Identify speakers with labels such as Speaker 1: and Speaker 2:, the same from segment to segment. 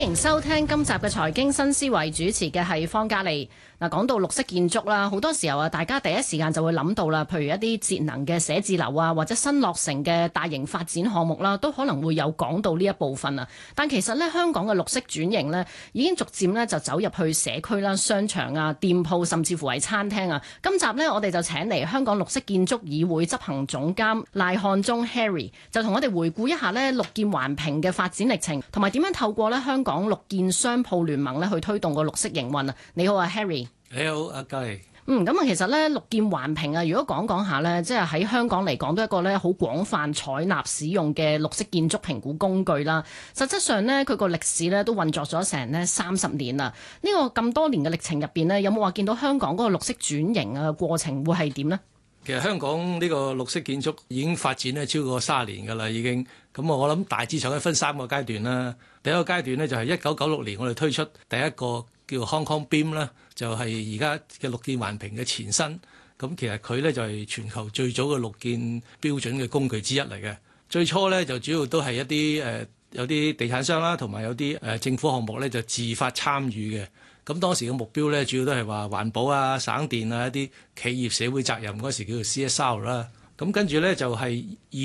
Speaker 1: 歡迎收聽今集嘅財經新思維，主持嘅係方嘉利。嗱，講到綠色建築啦，好多時候啊，大家第一時間就會諗到啦，譬如一啲節能嘅寫字樓啊，或者新落成嘅大型發展項目啦，都可能會有講到呢一部分啊。但其實呢，香港嘅綠色轉型呢，已經逐漸呢就走入去社區啦、商場啊、店鋪，甚至乎係餐廳啊。今集呢，我哋就請嚟香港綠色建築議會執行總監賴漢忠 Harry， 就同我哋回顧一下呢綠建環評嘅發展歷程，同埋點樣透過呢香港綠建商鋪聯盟呢去推動個綠色營運啊。你好啊 Harry。
Speaker 2: 你好，阿嘉利。
Speaker 1: 咁啊，其實咧綠建環評啊，如果講下咧，即係喺香港嚟講都係一個咧好廣泛採納使用嘅綠色建築評估工具啦。實質上咧，佢個歷史咧都運作咗成呢30年啦。呢個咁多年嘅歷程入邊呢，有冇話見到香港嗰個綠色轉型啊過程會係點呢？
Speaker 2: 其實香港呢個綠色建築已經發展咧超過30年㗎啦，已經。咁我諗大致上分3個階段啦。第一個階段呢，就係1996年我哋推出第一個叫 Hong Kong BEAM 啦，就係而家嘅綠建環評嘅前身。咁其實佢呢，就係全球最早嘅綠建標準嘅工具之一嚟嘅。最初呢，就主要都係一啲有啲地產商啦，同埋有啲政府項目呢，就自發參與嘅。咁當時嘅目標呢，主要都係話環保啊、省電啊、一啲企業社會責任，嗰時叫做 CSR 啦。咁跟住呢，就係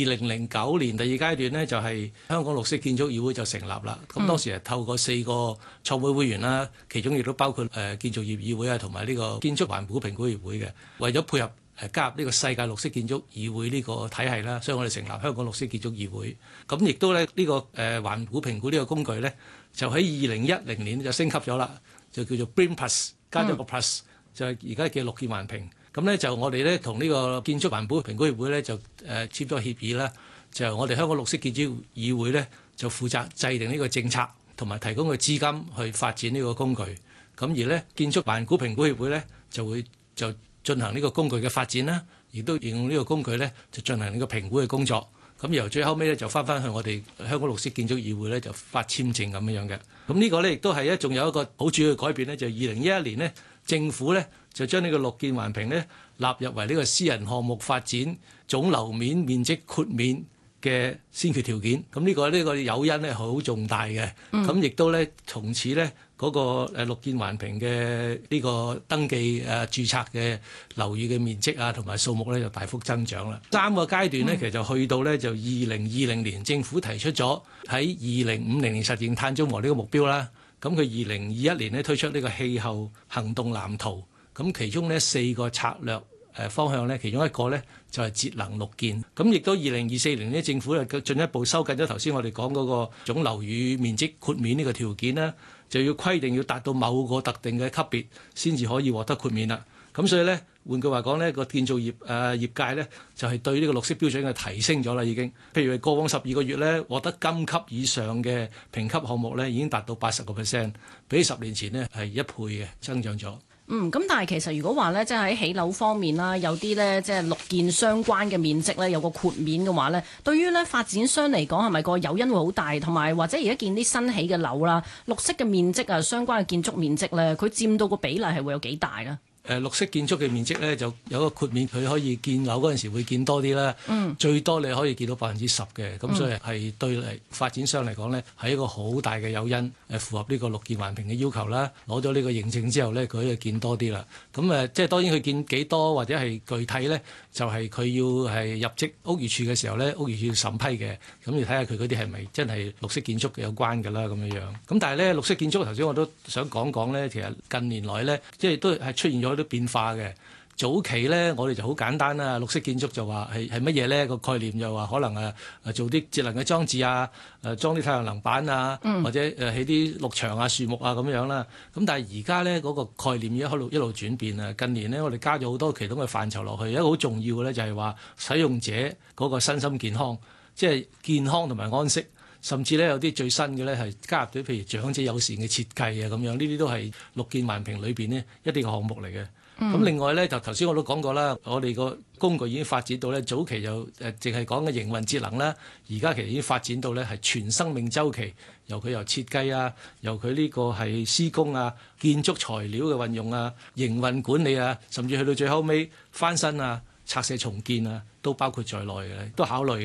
Speaker 2: 2009年第二階段呢，就係香港綠色建築議會就成立啦。咁當時係透過4個創會會員啦，其中亦都包括建造業議會啊，同埋呢個建築環保評估協會嘅。為咗配合加入呢個世界綠色建築議會呢個體系啦，所以我哋成立香港綠色建築議會。咁亦都呢個環保評估呢個工具呢，就喺2010年就升級咗啦，就叫做 BREEAM Plus 加咗個 Plus，就係而家嘅綠建環評。咁呢，就我哋呢同呢個建築環保評估協會呢，就簽咗協議啦，就我哋香港綠色建築議會呢，就負責制定呢個政策同埋提供個資金去發展呢個工具。咁而呢，建築環保評估協會呢，就會進行呢個工具嘅發展啦，亦都應用呢個工具呢，就進行呢個評估嘅工作。咁由最後尾呢，就翻去我哋香港綠色建築議會呢，就發簽證咁樣嘅。咁呢個呢，亦都係仲有一個好主要嘅改變呢，就2011年呢，政府呢，就將呢個綠建環評呢納入為呢個私人項目發展總樓面面積豁免嘅先決條件。咁呢個誘因呢係好重大嘅。咁亦都呢，從此呢，嗰個綠建環評嘅呢個登記註冊嘅樓宇嘅面積啊同埋數目呢，就大幅增長啦。3個階段呢，其實就去到呢，就2020年政府提出咗喺2050年實現碳中和呢個目標啦。咁佢2021年呢，推出呢個氣候行動藍圖。咁其中呢4個策略方向呢，其中一個呢就係節能綠建。咁亦都2024年呢，政府就進一步收緊咗頭先我哋講嗰個總樓宇面積豁免呢個條件啦，就要規定要達到某個特定嘅級別先至可以獲得豁免啦。咁所以呢，換句話講呢，個建造業業界呢，就係對呢個綠色標準嘅提升咗啦已經。譬如過往12個月呢，獲得金級以上嘅評級項目呢，已經達到80%，比10年前呢係1倍嘅增長咗。
Speaker 1: 咁但係其實如果話咧，即係喺起樓方面啦，有啲咧即係綠建相關嘅面積咧，有個豁免嘅話咧，對於咧發展商嚟講係咪個誘因會好大？同埋或者而家見啲新起嘅樓啦，綠色嘅面積啊，相關嘅建築面積咧，佢佔到個比例係會有幾大咧？
Speaker 2: 綠色建築嘅面積咧就有個豁免，佢可以建樓嗰陣時會建多啲啦。最多你可以建到10%嘅，咁所以係對發展商嚟講呢係一個好大嘅誘因，符合呢個綠建環評嘅要求啦。攞咗呢個認證之後呢，佢可以建多啲啦。咁即係當然佢建幾多或者係具體呢，就係佢要係入職屋宇署嘅時候呢，屋宇署要審批嘅。咁要睇下佢嗰啲係咪真係綠色建築有關㗎啦咁樣樣。咁但係呢，綠色建築頭先我都想講呢，其實近年來呢，即係都係出現咗啲變化嘅。早期呢，我哋就好簡單啦，綠色建築就話係乜嘢呢？個概念就話可能做啲節能嘅裝置啊，裝啲太陽能板啊，或者起啲綠牆啊、樹木啊咁樣啦。咁但係而家呢，嗰個概念一路轉變啊。近年呢，我哋加咗好多其他嘅範疇落去，一個好重要嘅呢，就係話使用者嗰個身心健康，即係健康同埋安息。甚至呢，有啲最新嘅呢係加入咗譬如長者友善嘅設計啊咁樣，呢啲都係綠建環評裏邊呢一啲嘅項目嚟嘅。咁另外呢，就頭先我都講過啦，我哋個工具已經發展到呢，早期就淨係講嘅營運節能啦，而家其實已經發展到呢係全生命週期，由設計啊，由佢呢個係施工啊、建築材料嘅運用啊、營運管理啊，甚至去到最後尾翻新啊、拆卸重建啊，都包括在內嘅，都考慮嘅。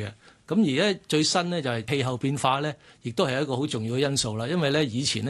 Speaker 2: 咁而家最新呢，就係氣候變化呢，亦都係一個好重要嘅因素啦。因為呢，以前呢。